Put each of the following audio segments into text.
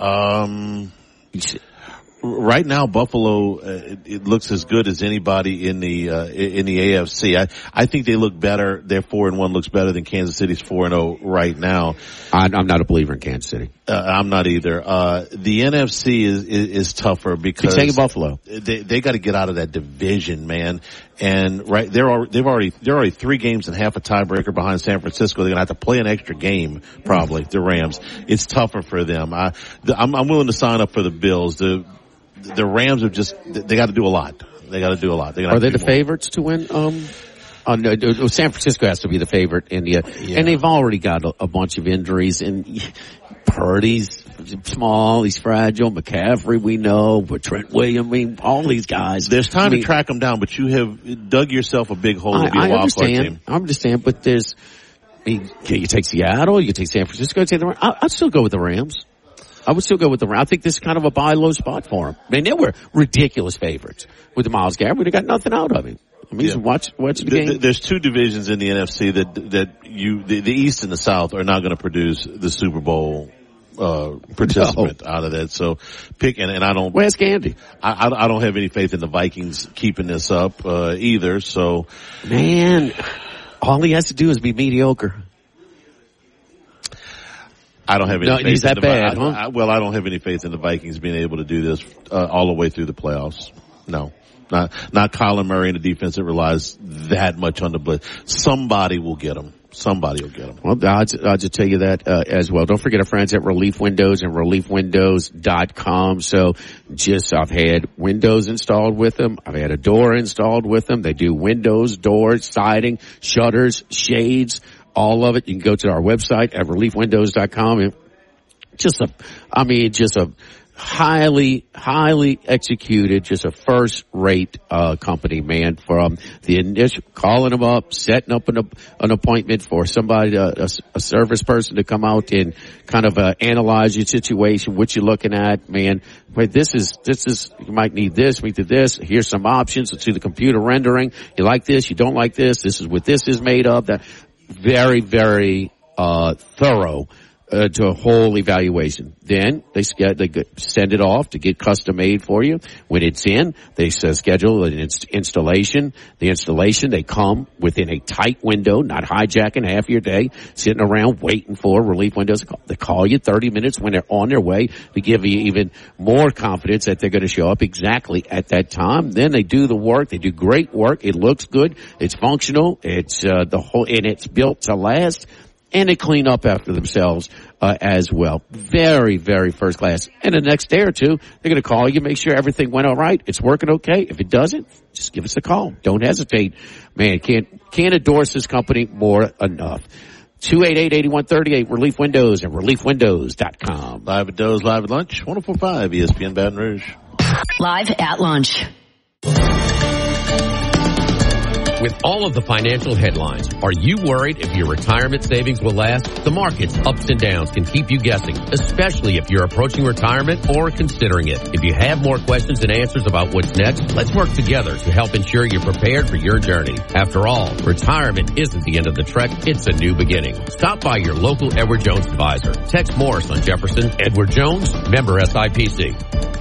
Right now, Buffalo, it looks as good as anybody in the AFC. I think they look better. Their 4-1 looks better than Kansas City's 4-0 right now. I'm not a believer in Kansas City. I'm not either. The NFC is tougher because taking Buffalo. They got to get out of that division, man. And they're already 3 games and half a tiebreaker behind San Francisco. They're gonna have to play an extra game, probably, the Rams. It's tougher for them. I'm willing to sign up for the Bills. The Rams they got to do a lot. They got to do a lot. Are they the favorites to win? No, San Francisco has to be the favorite and they've already got a bunch of injuries, and Purdy's small, he's fragile. McCaffrey, we know, but Trent Williams, all these guys. There's time to track them down, but you have dug yourself a big hole to be a wild card team. I understand, but you take Seattle, you take San Francisco, I'd still go with the Rams. I would still go with the Rams. I think this is kind of a buy low spot for them. I mean, they were ridiculous favorites with the Myles Garrett. They got nothing out of him. I mean, watch the game. There's 2 divisions in the NFC the East and the South are not going to produce the Super Bowl participant out of that. So pick, and I don't. Where's Candy? I don't have any faith in the Vikings keeping this up either. So, man, all he has to do is be mediocre. I don't have any faith. He's that bad, huh? I don't have any faith in the Vikings being able to do this all the way through the playoffs. No. Not Kyler Murray in a defense that relies that much on the blitz. Somebody will get him. Somebody will get them. Well, I'll just tell you that as well. Don't forget our friends at Relief Windows and ReliefWindows.com. So I've had windows installed with them. I've had a door installed with them. They do windows, doors, siding, shutters, shades, all of it. You can go to our website at ReliefWindows.com. And just a highly executed, just a first-rate company, man. From the initial calling them up, setting up an appointment for somebody, a service person to come out and kind of analyze your situation, what you're looking at, man. But this is you might need this, we did this. Here's some options. Let's do the computer rendering. You like this, you don't like this. This is what this is made of. That very, very thorough. To a whole evaluation. Then they send it off to get custom made for you. When it's in, they schedule an installation. The installation, they come within a tight window, not hijacking half your day, sitting around waiting for Relief Windows. They call you 30 minutes when they're on their way to give you even more confidence that they're going to show up exactly at that time. Then they do the work. They do great work. It looks good. It's functional. It's and it's built to last. And they clean up after themselves as well. Very, very first class. And the next day or two, they're going to call you, make sure everything went all right. It's working okay. If it doesn't, just give us a call. Don't hesitate. Man, can't endorse this company more enough. 288-8138, Relief Windows and ReliefWindows.com. Live at Doe's, live at lunch, 104.5 ESPN Baton Rouge. Live at lunch. With all of the financial headlines, are you worried if your retirement savings will last? The market's ups and downs can keep you guessing, especially if you're approaching retirement or considering it. If you have more questions and answers about what's next, let's work together to help ensure you're prepared for your journey. After all, retirement isn't the end of the trek, it's a new beginning. Stop by your local Edward Jones advisor. Text Morris on Jefferson. Edward Jones, member SIPC.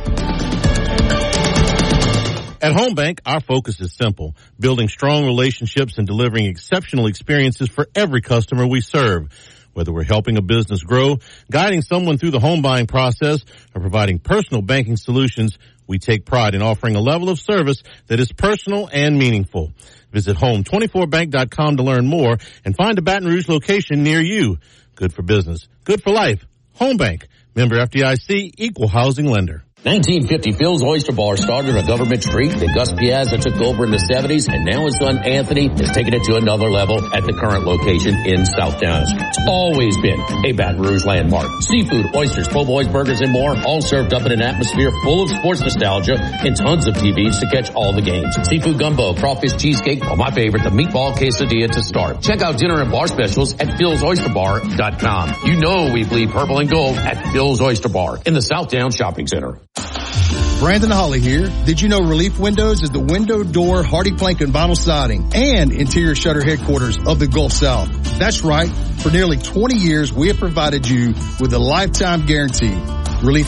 At Home Bank, our focus is simple, building strong relationships and delivering exceptional experiences for every customer we serve. Whether we're helping a business grow, guiding someone through the home buying process, or providing personal banking solutions, we take pride in offering a level of service that is personal and meaningful. Visit home24bank.com to learn more and find a Baton Rouge location near you. Good for business, good for life. Home Bank, member FDIC, equal housing lender. 1950, Phil's Oyster Bar started on Government Street. Then Gus Piazza took over in the 70s, and now his son Anthony has taken it to another level at the current location in South Downs. It's always been a Baton Rouge landmark. Seafood, oysters, po' boys, burgers, and more, all served up in an atmosphere full of sports nostalgia and tons of TVs to catch all the games. Seafood gumbo, crawfish cheesecake, or my favorite, the meatball quesadilla to start. Check out dinner and bar specials at philsoysterbar.com. You know we bleed purple and gold at Phil's Oyster Bar in the South Downs Shopping Center. Brandon Holly here. Did you know Relief Windows is the window, door, hardy plank, and vinyl siding and interior shutter headquarters of the Gulf South? That's right. For nearly 20 years, we have provided you with a lifetime guarantee. Relief